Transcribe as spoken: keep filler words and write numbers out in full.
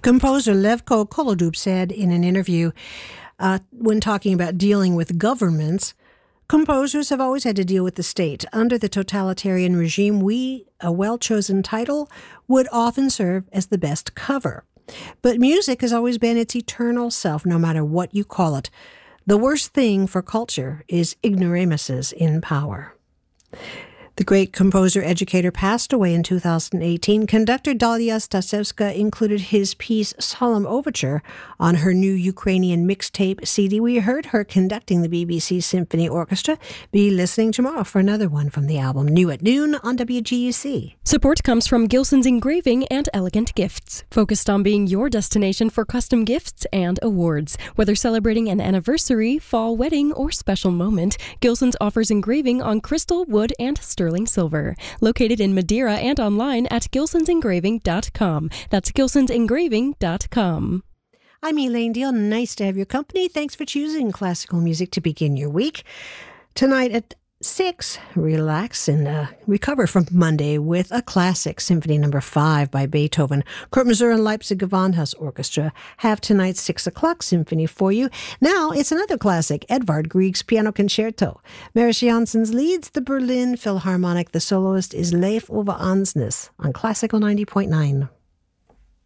Composer Levko Kolodub said in an interview uh, when talking about dealing with governments, composers have always had to deal with the state. Under the totalitarian regime, we, a well-chosen title, would often serve as the best cover. But music has always been its eternal self, no matter what you call it. The worst thing for culture is ignoramuses in power. The great composer-educator passed away in two thousand eighteen. Conductor Dalia Stasevska included his piece Solemn Overture on her new Ukrainian mixtape C D. We heard her conducting the B B C Symphony Orchestra. Be listening tomorrow for another one from the album New at Noon on W G U C. Support comes from Gilson's Engraving and Elegant Gifts, focused on being your destination for custom gifts and awards. Whether celebrating an anniversary, fall wedding, or special moment, Gilson's offers engraving on crystal, wood, and sterling silver. Located in Madeira and online at gilsons engraving dot com. That's gilsons engraving dot com. I'm Elaine Deal. Nice to have your company. Thanks for choosing classical music to begin your week. Tonight at six, relax and uh, recover from Monday with a classic, Symphony Number Five by Beethoven. Kurt Masur and Leipzig Gewandhaus Orchestra have tonight's six o'clock symphony for you. Now it's another classic, Edvard Grieg's Piano Concerto. Marius Jansons leads the Berlin Philharmonic. The soloist is Leif Ove Ansnes on Classical ninety point nine.